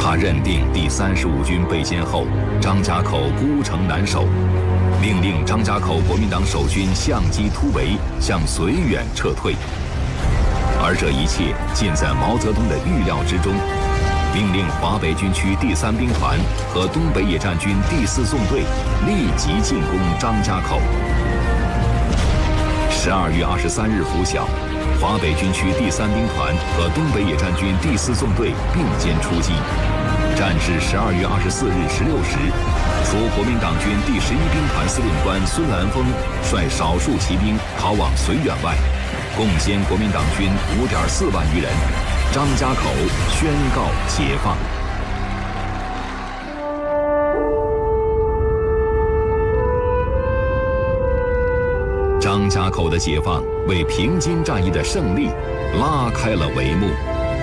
他认定第35军被歼后，张家口孤城难守，命令张家口国民党守军相机突围，向绥远撤退。而这一切尽在毛泽东的预料之中，命令华北军区第3兵团和东北野战军第4纵队立即进攻张家口。12月23日拂晓，华北军区第3兵团和东北野战军第4纵队并肩出击。战至12月24日16时，除国民党军第11兵团司令官孙兰峰率少数骑兵逃往绥远外，共歼国民党军5.4万余人，张家口宣告解放。张家口的解放为平津战役的胜利拉开了帷幕。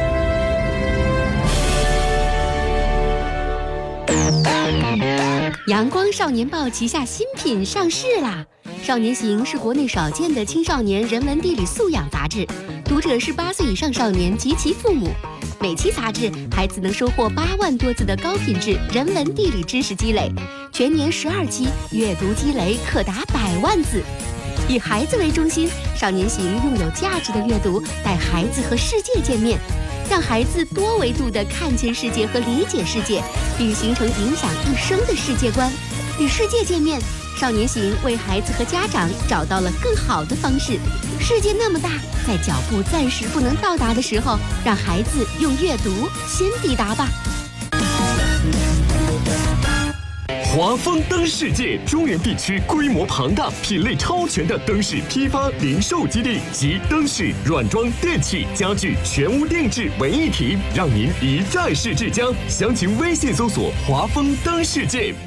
阳光少年报旗下新品上市啦！少年行是国内少见的青少年人文地理素养杂志，读者是8岁以上少年及其父母。每期杂志，孩子能收获8万多字的高品质人文地理知识积累，全年12期，阅读积累可达100万字。以孩子为中心，少年行用有价值的阅读带孩子和世界见面，让孩子多维度地看见世界和理解世界，并形成影响一生的世界观。与世界见面，少年行为孩子和家长找到了更好的方式。世界那么大，在脚步暂时不能到达的时候，让孩子用阅读先抵达吧。 华丰灯世界中原地区规模庞大、品类超全的灯饰批发零售基地，集灯饰、软装、电器、家具全屋定制为一体，让您一站式至家。详情微信搜索“华丰灯世界”。